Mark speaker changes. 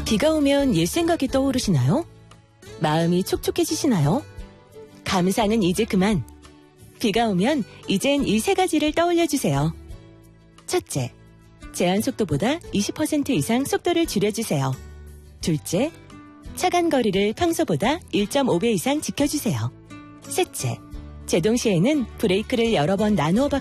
Speaker 1: 비가 오면 옛 생각이 떠오르시나요? 마음이 촉촉해지시나요? 감사는 이제 그만. 비가 오면 이젠 이 세 가지를 떠올려주세요. 첫째, 제한 속도보다 20% 이상 속도를 줄여주세요. 둘째, 차간 거리를 평소보다 1.5배 이상 지켜주세요. 셋째, 제동 시에는 브레이크를 여러 번 나누어